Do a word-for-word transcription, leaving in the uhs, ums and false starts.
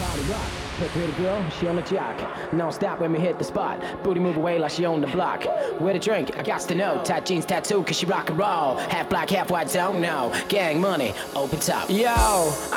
Pretty girl, she on the jock. Non-stop when we hit the spot. Booty move away like she on the block. Where to drink? I got to know. Tight jeans, tattoo, cause she rock and roll. Half black, half white, don't know. Gang money, open top. Yo!